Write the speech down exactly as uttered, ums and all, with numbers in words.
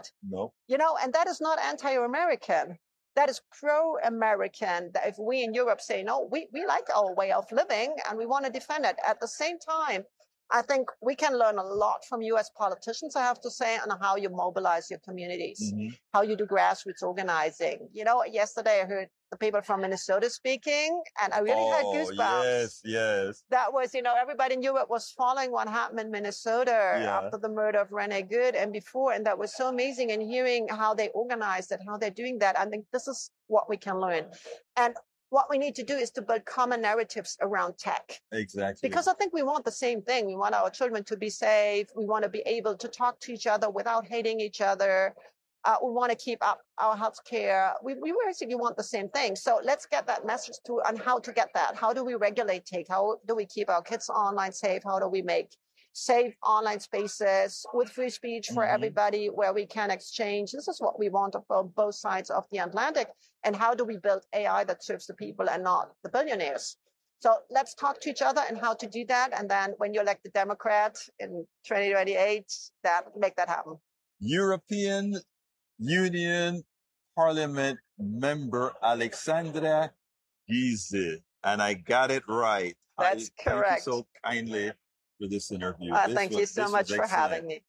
it. No. You know, and that is not anti-American. That is pro-American. That if we in Europe say, no, we, we like our way of living and we want to defend it. At the same time, I think we can learn a lot from U S politicians, I have to say, on how you mobilize your communities, Mm-hmm. how you do grassroots organizing. You know, yesterday I heard the people from Minnesota speaking, and I really had Oh, goosebumps. yes, yes. That was, you know, everybody in Europe was following what happened in Minnesota Yeah. after the murder of Rene Good and before. And that was so amazing. And hearing how they organized it, how they're doing that, I think this is what we can learn. And what we need to do is to build common narratives around tech. Exactly. Because I think we want the same thing. We want our children to be safe. We want to be able to talk to each other without hating each other. Uh, we want to keep up our health care. We, we basically want the same thing. So let's get that message through on how to get that. How do we regulate tech? How do we keep our kids online safe? How do we make safe online spaces with free speech for Mhm. everybody where we can exchange? This is what we want on both sides of the Atlantic. And how do we build A I that serves the people and not the billionaires? So let's talk to each other and how to do that. And then when you elect the Democrat in twenty twenty-eight, that make that happen. European Union Parliament member Alexandra Giese. And I got it right. That's I, correct. Thank you so kindly for this interview. Uh, This thank was- you so this much was for excellent. having me.